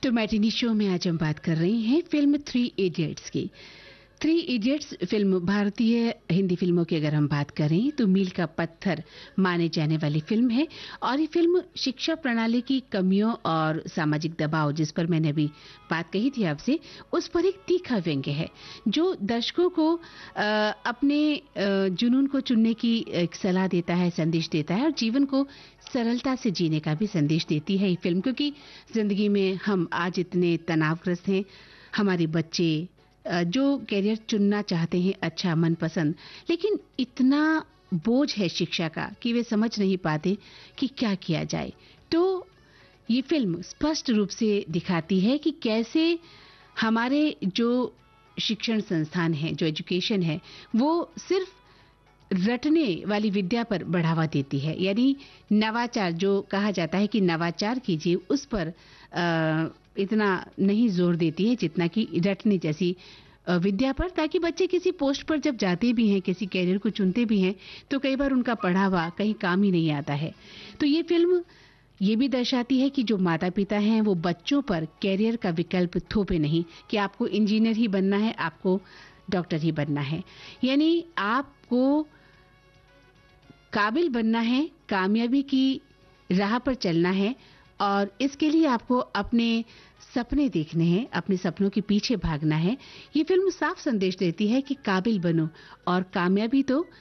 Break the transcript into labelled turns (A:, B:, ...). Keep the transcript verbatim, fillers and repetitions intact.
A: तो matinee show में आज हम बात कर रहे हैं फिल्म थ्री इडियट्स की। थ्री इडियट्स फिल्म भारतीय हिंदी फिल्मों की अगर हम बात करें तो मील का पत्थर माने जाने वाली फिल्म है और ये फिल्म शिक्षा प्रणाली की कमियों और सामाजिक दबाव, जिस पर मैंने अभी बात कही थी आपसे, उस पर एक तीखा व्यंग्य है जो दर्शकों को आ, अपने आ, जुनून को चुनने की एक सलाह देता है, संदेश देता है और जीवन को सरलता से जीने का भी संदेश देती है ये फिल्म। क्योंकि जिंदगी में हम आज इतने तनावग्रस्त हैं, हमारे बच्चे जो करियर चुनना चाहते हैं अच्छा मनपसंद, लेकिन इतना बोझ है शिक्षा का कि वे समझ नहीं पाते कि क्या किया जाए। तो ये फिल्म स्पष्ट रूप से दिखाती है कि कैसे हमारे जो शिक्षण संस्थान है, जो एजुकेशन है, वो सिर्फ रटने वाली विद्या पर बढ़ावा देती है, यानी नवाचार जो कहा जाता है कि नवाचार कीजिए, उस पर आ, इतना नहीं जोर देती है जितना कि रटने जैसी विद्या पर, ताकि बच्चे किसी पोस्ट पर जब जाते भी हैं, किसी कैरियर को चुनते भी हैं, तो कई बार उनका पढ़ा हुआ कहीं काम ही नहीं आता है। तो ये फिल्म ये भी दर्शाती है कि जो माता पिता हैं वो बच्चों पर कैरियर का विकल्प थोपे नहीं कि आपको इंजीनियर ही बनना है, आपको डॉक्टर ही बनना है, यानी आपको काबिल बनना है, कामयाबी की राह पर चलना है और इसके लिए आपको अपने सपने देखने हैं, अपने सपनों के पीछे भागना है। ये फिल्म साफ संदेश देती है कि काबिल बनो और कामयाबी तो